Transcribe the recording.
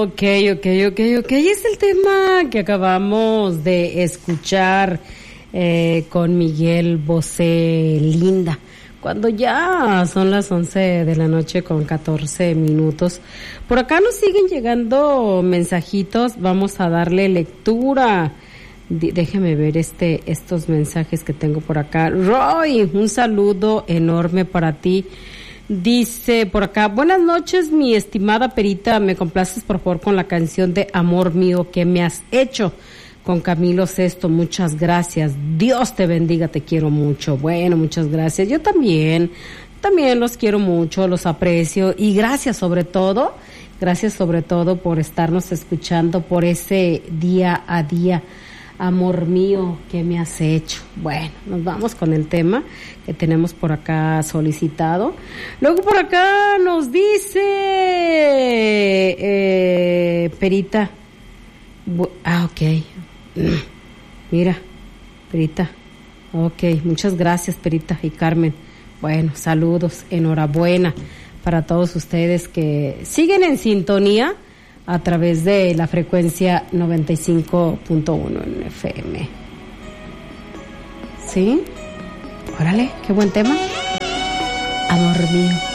Ok. Es el tema que acabamos de escuchar con Miguel Bosé, Linda. Cuando ya son las 11 de la noche con 14 minutos. Por acá nos siguen llegando mensajitos. Vamos a darle lectura. Déjeme ver estos mensajes que tengo por acá. Roy, un saludo enorme para ti. Dice por acá, buenas noches, mi estimada Perita, me complaces por favor con la canción de Amor Mío que me has hecho, con Camilo Sesto, muchas gracias, Dios te bendiga, te quiero mucho. Bueno, muchas gracias, yo también los quiero mucho, los aprecio y gracias sobre todo por estarnos escuchando, por ese día a día. Amor mío, ¿qué me has hecho? Bueno, nos vamos con el tema que tenemos por acá solicitado. Luego por acá nos dice Perita. Ok. Mira, Perita. Ok, muchas gracias, Perita y Carmen. Bueno, saludos, enhorabuena para todos ustedes que siguen en sintonía a través de la frecuencia 95.1 en FM. ¿Sí? Órale, qué buen tema. Amor mío.